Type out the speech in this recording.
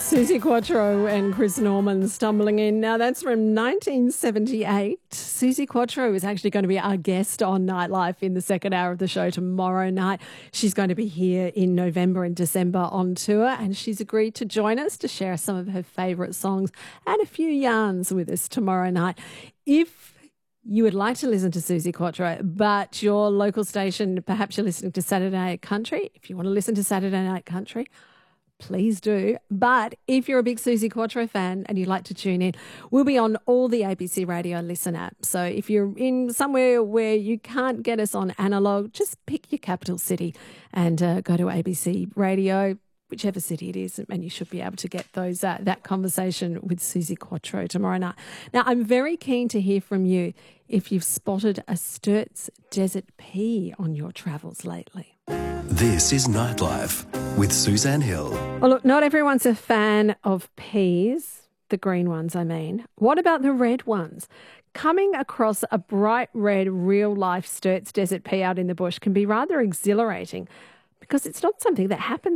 Suzi Quatro and Chris Norman stumbling in. Now, that's from 1978. Suzi Quatro is actually going to be our guest on Nightlife in the second hour of the show tomorrow night. She's going to be here in November and December on tour, and she's agreed to join us to share some of her favourite songs and a few yarns with us tomorrow night. If you would like to listen to Suzi Quatro, but your local station, perhaps you're listening to Saturday Night Country. If you want to listen to Saturday Night Country, please do. But if you're a big Suzi Quatro fan and you'd like to tune in, we'll be on all the ABC Radio Listen apps. So if you're in somewhere where you can't get us on analog, just pick your capital city and go to ABC Radio, whichever city it is, and you should be able to get those that conversation with Suzi Quatro tomorrow night. Now, I'm very keen to hear from you if you've spotted a Sturt's Desert Pea on your travels lately. This is Nightlife with Suzanne Hill. Well, look, not everyone's a fan of peas, the green ones, I mean. What about the red ones? Coming across a bright red real-life Sturt's Desert Pea out in the bush can be rather exhilarating because it's not something that happens